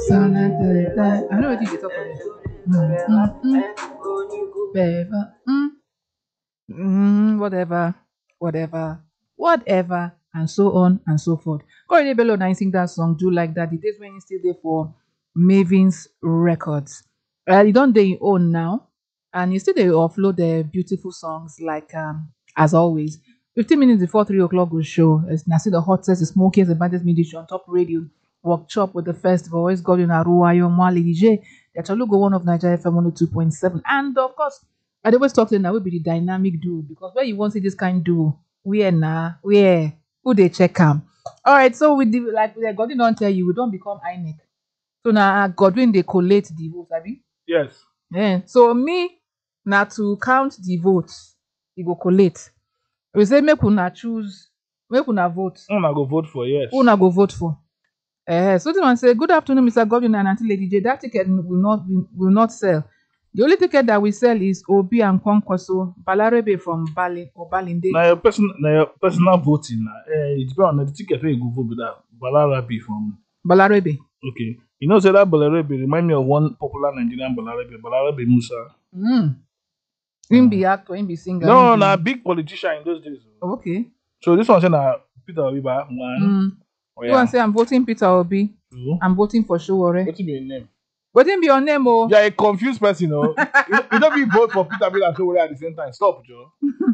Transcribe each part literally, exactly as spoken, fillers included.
I know what you talk about. Mm, mm, mm, whatever. Mm, mm, whatever. Whatever. Whatever. And so on and so forth. Corey Bello now sing that song, Do Like That. The days when he's still there for Mavin's Records. Uh, you don't they own now. And you still they offload the beautiful songs like um as always. fifteen minutes before three o'clock will show. It's now see the hottest, the smokiest, the baddest musician on top radio. Workshop with the festival. Always got in Aruayo, Mwali D J. The Chalugo one of Nigeria F M one oh two point seven. And of course, I always talk to them that will be the dynamic duo because where you want to see this kind duo, where nah, where who they check am. All right, so with the like the Godwin don't tell you, we don't become I N E C. So now Godwin they collate the votes, abi? Yes. Yeah. So me now to count the votes, you go collate. We say make una choose, make una vote. Una go vote for yes. Who una go vote for? Eh, so this one say, good afternoon, Mister Godwin and Auntie Lady J. That ticket will not will not sell. The only ticket that we sell is Obi and Kwankwaso Balarebe from Bali or Balinde. Now your person, now your personal voting. Now, eh, it depends on the ticket where you go vote with that. Balarabi from. Balarebe. Okay, you know, say that Balarabi remind me of one popular Nigerian Balarabi, Balarabi Musa. Mm. Him be actor, him be singer. No, him na be... big politician in those days. Oh, okay. So this one say na Peter Obi ba one. Mm. Oh, You yeah. want to say I'm voting Peter Obi? Two. I'm voting for Showore. What be your name? What him be your name, oh? You are a confused person, oh. you, you don't be vote for Peter Obi and Showore at the same time. Stop, Joe.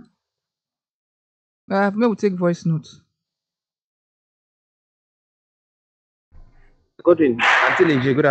Uh, maybe we'll take voice notes. Godwin, Auntie Lindsay, good